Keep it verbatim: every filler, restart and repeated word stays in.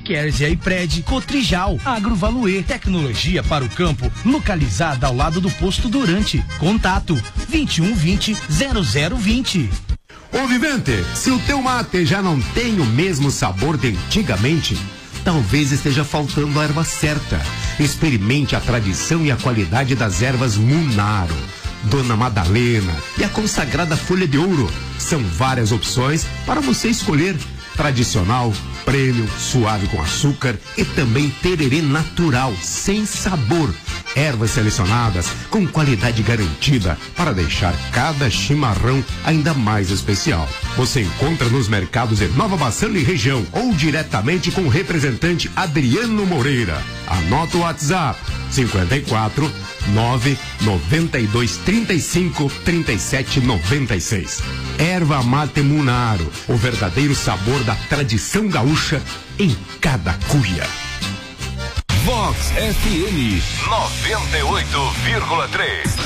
Kérzia e Pred, Cotrijal, Agrovaluê, tecnologia para o campo, localizada ao lado do posto Durante. Contato vinte e um vinte, zero zero vinte. Ô Vivente, se o teu mate já não tem o mesmo sabor de antigamente, talvez esteja faltando a erva certa. Experimente a tradição e a qualidade das ervas Munaro, Dona Madalena e a consagrada Folha de Ouro. São várias opções para você escolher. Tradicional, prêmio, suave com açúcar e também tererê natural, sem sabor. Ervas selecionadas com qualidade garantida para deixar cada chimarrão ainda mais especial. Você encontra nos mercados de Nova Bassano e região ou diretamente com o representante Adriano Moreira. Anota o WhatsApp cinquenta e quatro, nove, noventa e dois, trinta e cinco, trinta e sete, noventa e seis. Erva Mate Munaro, o verdadeiro sabor da tradição gaúcha em cada cuia. Vox F M noventa e oito vírgula três.